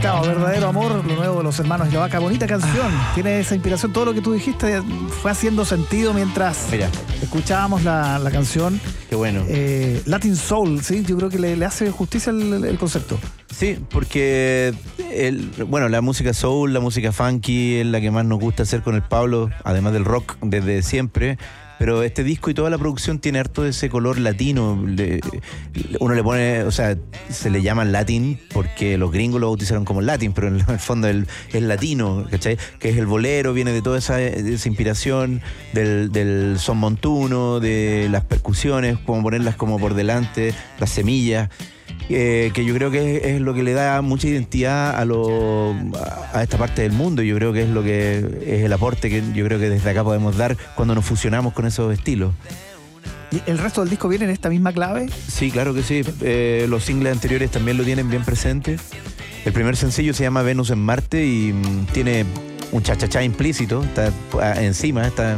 invitado, Verdadero Amor, lo nuevo de los hermanos La Vaca. Bonita canción, tiene esa inspiración. Todo lo que tú dijiste fue haciendo sentido mientras escuchábamos la canción. Qué bueno. Latin Soul, sí, yo creo que le hace justicia el concepto. Sí, porque la música soul, la música funky es la que más nos gusta hacer con el Pablo, además del rock desde siempre. Pero este disco y toda la producción tiene harto de ese color latino. Uno le pone, o sea, se le llama Latin porque los gringos lo bautizaron como Latin, pero en el fondo es latino, ¿cachai? Que es el bolero, viene de toda esa inspiración del son montuno, de las percusiones, como ponerlas como por delante, las semillas. Que yo creo que es lo que le da mucha identidad a esta parte del mundo. Yo creo que es lo que es el aporte que yo creo que desde acá podemos dar cuando nos fusionamos con esos estilos. ¿Y el resto del disco viene en esta misma clave? Sí, claro que sí. Los singles anteriores también lo tienen bien presente. El primer sencillo se llama Venus en Marte y tiene un cha-cha-cha implícito. Está encima, está...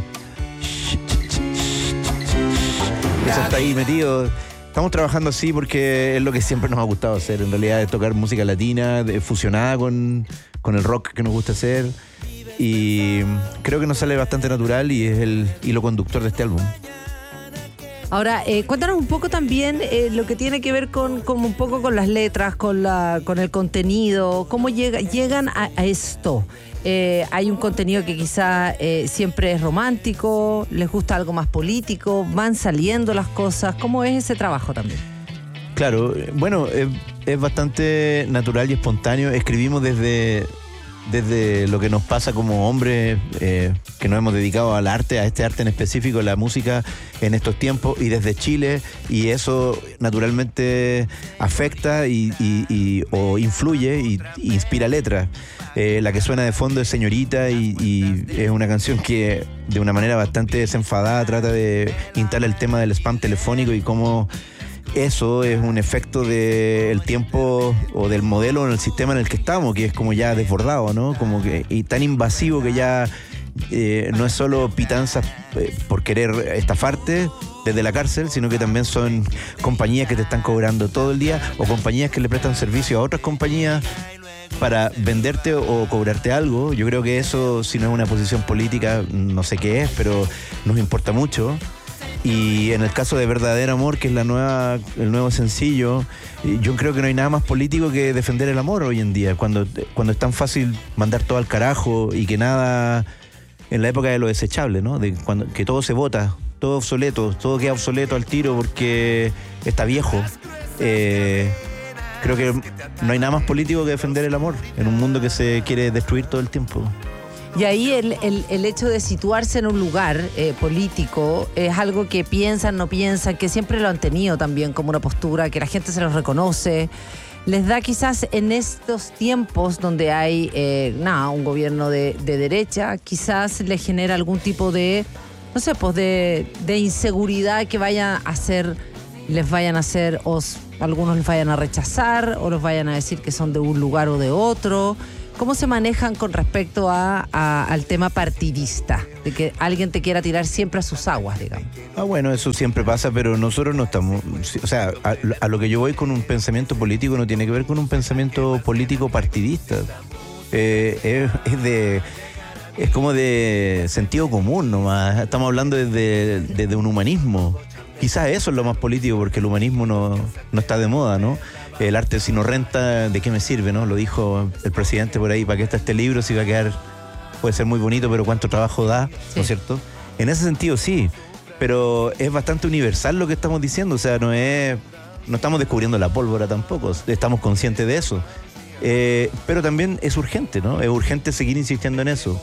Eso está ahí metido. Estamos trabajando así porque es lo que siempre nos ha gustado hacer. En realidad es tocar música latina fusionada con el rock que nos gusta hacer. Y creo que nos sale bastante natural y es el hilo conductor de este álbum. Ahora, cuéntanos un poco también lo que tiene que ver con un poco con las letras, con el contenido. ¿Cómo llegan a esto? Hay un contenido que quizá siempre es romántico, les gusta algo más político, van saliendo las cosas. ¿Cómo es ese trabajo también? Claro, bueno, es bastante natural y espontáneo. Escribimos desde lo que nos pasa como hombres que nos hemos dedicado al arte, a este arte en específico, la música en estos tiempos, y desde Chile, y eso naturalmente afecta o influye y inspira letras. La que suena de fondo es Señorita y es una canción que de una manera bastante desenfadada trata de instalar el tema del spam telefónico y cómo eso es un efecto del tiempo o del modelo en el sistema en el que estamos, que es como ya desbordado, ¿no? Como que y tan invasivo que ya no es solo pitanzas por querer estafarte desde la cárcel, sino que también son compañías que te están cobrando todo el día o compañías que le prestan servicio a otras compañías para venderte o cobrarte algo. Yo creo que eso, si no es una posición política, no sé qué es, pero nos importa mucho. Y en el caso de Verdadero Amor, que es el nuevo sencillo, yo creo que no hay nada más político que defender el amor hoy en día, cuando es tan fácil mandar todo al carajo y que nada, en la época de lo desechable, ¿no? Que todo se bota, todo obsoleto, todo queda obsoleto al tiro porque está viejo. Creo que no hay nada más político que defender el amor en un mundo que se quiere destruir todo el tiempo. Y ahí el hecho de situarse en un lugar político es algo que piensan, no piensan, que siempre lo han tenido también como una postura, que la gente se los reconoce. Les da quizás en estos tiempos donde hay un gobierno de derecha, quizás les genera algún tipo de, no sé, pues de inseguridad que les vayan a hacer, o algunos les vayan a rechazar, o los vayan a decir que son de un lugar o de otro. ¿Cómo se manejan con respecto al tema partidista? De que alguien te quiera tirar siempre a sus aguas, digamos. Bueno, eso siempre pasa, pero nosotros no estamos... O sea, a lo que yo voy con un pensamiento político no tiene que ver con un pensamiento político partidista. Es como de sentido común nomás. Estamos hablando desde un humanismo. Quizás eso es lo más político, porque el humanismo no está de moda, ¿no? El arte si no renta, ¿de qué me sirve, no? Lo dijo el presidente por ahí, ¿para qué está este libro? Si va a quedar, puede ser muy bonito, pero ¿cuánto trabajo da? Sí. ¿No es cierto? En ese sentido sí, pero es bastante universal lo que estamos diciendo, o sea, no estamos descubriendo la pólvora tampoco, estamos conscientes de eso. Pero también es urgente, ¿no? Es urgente seguir insistiendo en eso.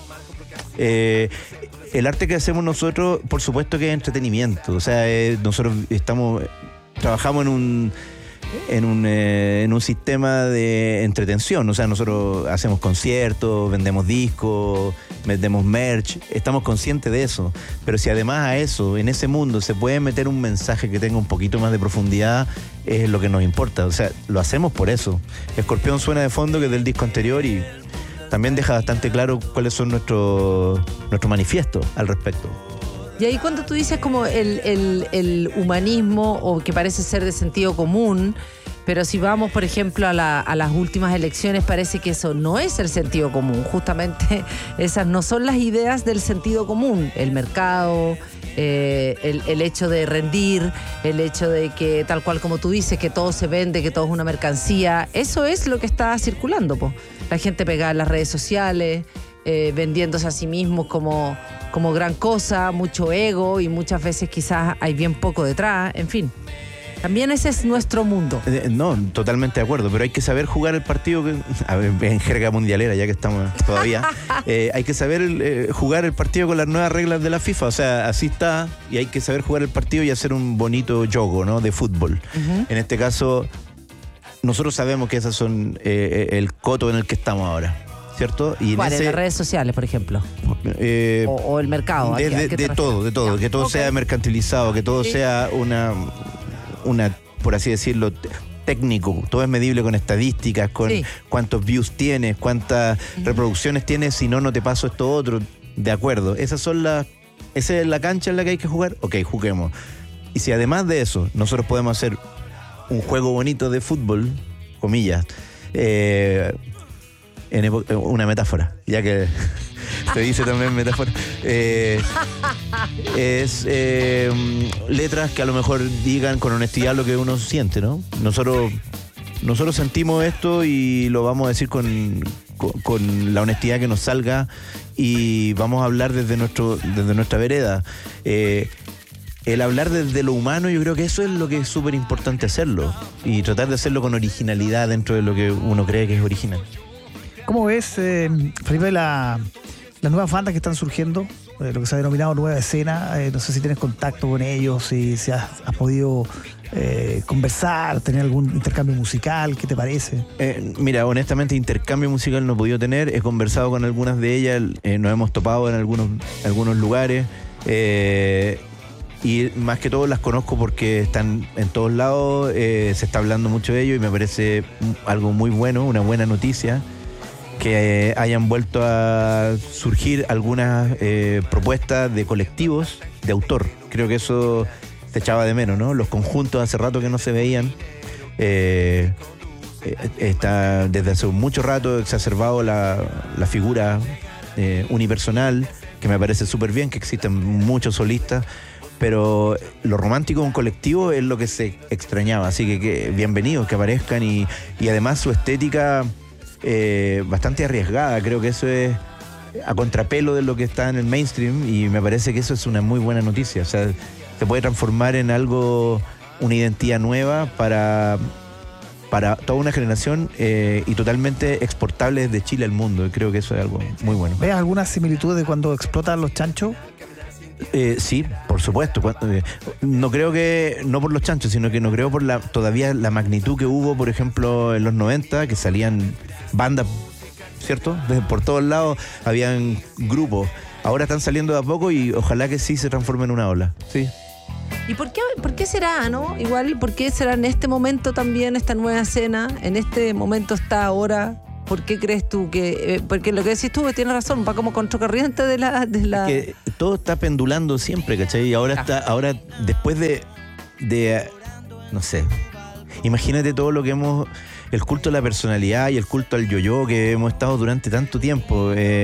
El arte que hacemos nosotros, por supuesto que es entretenimiento, o sea, nosotros trabajamos en un sistema de entretención, o sea, nosotros hacemos conciertos, vendemos discos, vendemos merch, estamos conscientes de eso, pero si además a eso, en ese mundo, se puede meter un mensaje que tenga un poquito más de profundidad, es lo que nos importa, o sea, lo hacemos por eso. Escorpión suena de fondo, que es del disco anterior, y también deja bastante claro cuáles son nuestro manifiesto al respecto. Y ahí cuando tú dices como el humanismo, o que parece ser de sentido común, Pero si vamos, por ejemplo, a las últimas elecciones, parece que eso no es el sentido común. Justamente esas no son las ideas del sentido común. El mercado, el hecho de rendir, el hecho de que, tal cual como tú dices, que todo se vende, que todo es una mercancía. Eso es lo que está circulando, po. La gente pegada en las redes sociales, vendiéndose a sí mismos como gran cosa, mucho ego, y muchas veces quizás hay bien poco detrás, en fin. También ese es nuestro mundo. No, totalmente de acuerdo, pero hay que saber jugar el partido, en jerga mundialera, ya que estamos todavía, hay que saber jugar el partido con las nuevas reglas de la FIFA, o sea, así está, y hay que saber jugar el partido y hacer un bonito juego, ¿no?, de fútbol. Uh-huh. En este caso, nosotros sabemos que esas son el coto en el que estamos ahora, ¿cierto? Y ¿cuál? En las redes sociales, por ejemplo. O el mercado. De todo, que todo sea mercantilizado, que todo sea una, por así decirlo, técnico. Todo es medible con estadísticas, con cuántos views tienes, cuántas reproducciones tienes, si no te paso esto otro. De acuerdo. Esa es la cancha en la que hay que jugar. Ok, juguemos. Y si además de eso nosotros podemos hacer un juego bonito de fútbol, comillas, una metáfora, ya que se dice también metáfora, es letras que a lo mejor digan con honestidad lo que uno siente, ¿no? Nosotros sentimos esto y lo vamos a decir con la honestidad que nos salga, y vamos a hablar desde nuestra vereda. El hablar desde lo humano, yo creo que eso es lo que es súper importante hacerlo, y tratar de hacerlo con originalidad dentro de lo que uno cree que es original. ¿Cómo ves, Felipe, las nuevas bandas que están surgiendo, lo que se ha denominado nueva escena? No sé si tienes contacto con ellos, si has podido conversar, tener algún intercambio musical, ¿qué te parece? Mira, honestamente, intercambio musical no he podido tener. He conversado con algunas de ellas, nos hemos topado en algunos lugares, y más que todo las conozco porque están en todos lados, se está hablando mucho de ellos, y me parece algo muy bueno, una buena noticia, que hayan vuelto a surgir algunas propuestas de colectivos de autor. Creo que eso se echaba de menos, ¿no? Los conjuntos hace rato que no se veían. Está desde hace mucho rato exacerbado la figura unipersonal, que me parece súper bien, que existen muchos solistas, pero lo romántico de un colectivo es lo que se extrañaba, así que bienvenidos que aparezcan, y además su estética bastante arriesgada. Creo que eso es a contrapelo de lo que está en el mainstream, y me parece que eso es una muy buena noticia. O sea, se puede transformar en algo, una identidad nueva para toda una generación, y totalmente exportable desde Chile al mundo. Creo que eso es algo muy bueno. ¿Ves alguna similitud de cuando explotan los chanchos? Sí, por supuesto. No creo que, no por los chanchos, sino que no creo por todavía la magnitud que hubo, por ejemplo, en los 90, que salían bandas, ¿cierto? Por todos lados habían grupos. Ahora están saliendo de a poco, y ojalá que sí se transforme en una ola. Sí. ¿Y por qué será, no? Igual, ¿por qué será en este momento también esta nueva escena? En este momento está ahora. ¿Por qué crees tú que...? Porque lo que decís tú tienes razón, va como contracorriente de la... Que todo está pendulando siempre, ¿cachai? Y ahora después de no sé, imagínate todo lo que el culto a la personalidad y el culto al yo-yo que hemos estado durante tanto tiempo.